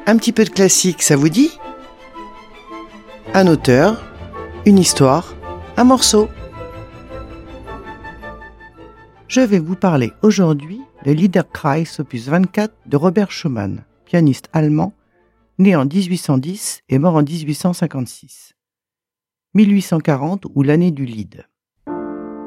Un petit peu de classique, ça vous dit ? Un auteur, une histoire, un morceau. Je vais vous parler aujourd'hui de Liederkreis opus 24 de Robert Schumann, pianiste allemand, né en 1810 et mort en 1856. 1840 ou l'année du Lied.